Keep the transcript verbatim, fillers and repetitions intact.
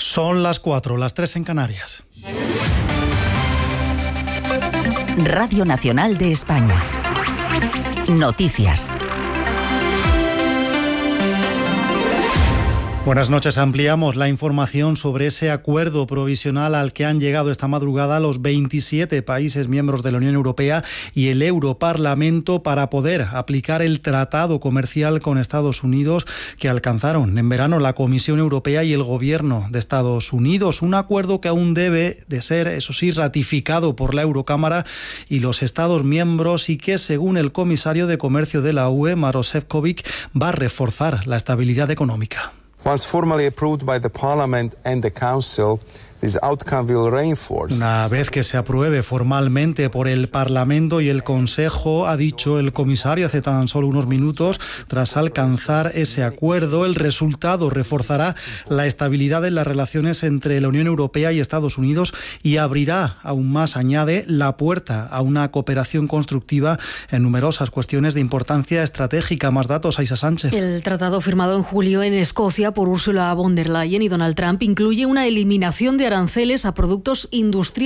Son las cuatro, las tres en Canarias. Radio Nacional de España. Noticias. Buenas noches. Ampliamos la información sobre ese acuerdo provisional al que han llegado esta madrugada los veintisiete países miembros de la Unión Europea y el Europarlamento para poder aplicar el tratado comercial con Estados Unidos que alcanzaron en verano la Comisión Europea y el Gobierno de Estados Unidos. Un acuerdo que aún debe de ser, eso sí, ratificado por la Eurocámara y los Estados miembros y que, según el comisario de Comercio de la U E, Maroš Šefčovič, va a reforzar la estabilidad económica. Once formally approved by the Parliament and the Council, this outcome will reinforce. Una vez que se apruebe formalmente por el Parlamento y el Consejo, ha dicho el comisario hace tan solo unos minutos, tras alcanzar ese acuerdo, el resultado reforzará la estabilidad en las relaciones entre la Unión Europea y Estados Unidos y abrirá aún más, añade, la puerta a una cooperación constructiva en numerosas cuestiones de importancia estratégica. Más datos, Aisa Sánchez. El tratado firmado en julio en Escocia por Ursula von der Leyen y Donald Trump incluye una eliminación de aranceles a productos industriales